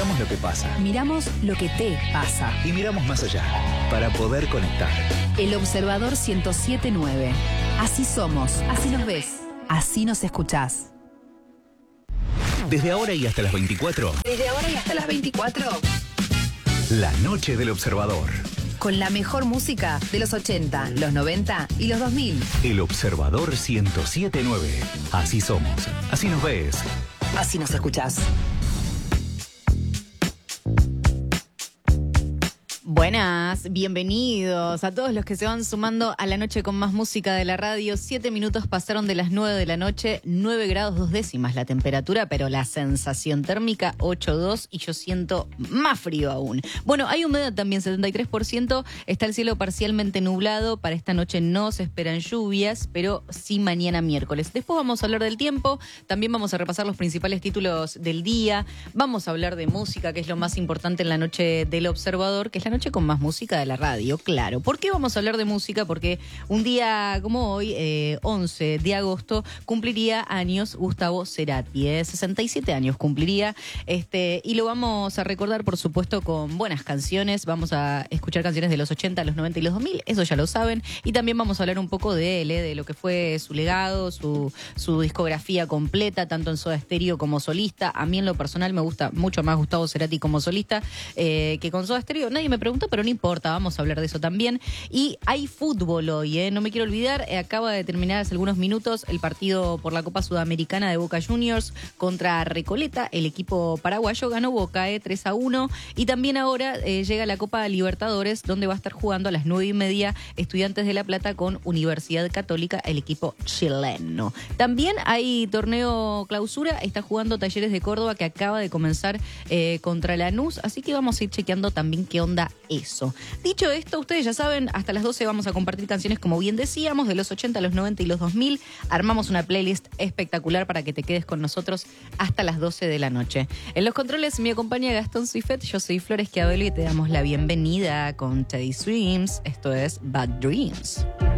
Miramos lo que pasa. Miramos lo que te pasa. Y miramos más allá, para poder conectar. El Observador 107.9. Así somos, así nos ves, así nos escuchás. Desde ahora y hasta las 24. Desde ahora y hasta las 24. La noche del Observador. Con la mejor música de los 80, los 90 y los 2000. El Observador 107.9. Así somos, así nos ves. Así nos escuchás. Buenas, bienvenidos a todos los que se van sumando a la noche con más música de la radio. 7 minutos pasaron de las 9 de la noche, 9 grados 2 décimas la temperatura, pero la sensación térmica 8,2 y yo siento más frío aún. Bueno, hay humedad también, 73%, está el cielo parcialmente nublado, para esta noche no se esperan lluvias, pero sí mañana miércoles. Después vamos a hablar del tiempo, también vamos a repasar los principales títulos del día, vamos a hablar de música, que es lo más importante en la noche del Observador, que es la noche con más música de la radio, claro. ¿Por qué vamos a hablar de música? Porque un día como hoy, 11 de agosto, cumpliría años Gustavo Cerati, 67 años cumpliría, y lo vamos a recordar, por supuesto, con buenas canciones. Vamos a escuchar canciones de los 80, los 90 y los 2000, eso ya lo saben, y también vamos a hablar un poco de él, de lo que fue su legado, su discografía completa, tanto en Soda Stereo como solista. A mí en lo personal me gusta mucho más Gustavo Cerati como solista que con Soda Stereo. Nadie me preguntó, pero no importa, vamos a hablar de eso también. Y hay fútbol hoy, no me quiero olvidar, acaba de terminar hace algunos minutos el partido por la Copa Sudamericana de Boca Juniors contra Recoleta. El equipo paraguayo ganó Boca 3-1, y también ahora llega la Copa Libertadores, donde va a estar jugando a las 9:30 Estudiantes de La Plata con Universidad Católica, el equipo chileno. También hay torneo clausura, está jugando Talleres de Córdoba, que acaba de comenzar contra Lanús, así que vamos a ir chequeando también qué onda eso. Dicho esto, ustedes ya saben, hasta las 12 vamos a compartir canciones, como bien decíamos, de los 80, los 90 y los 2000. Armamos una playlist espectacular para que te quedes con nosotros hasta las 12 de la noche. En los controles me acompaña Gastón Suifet, yo soy Flores Chiavelli y te damos la bienvenida con Teddy Swims. Esto es Bad Dreams.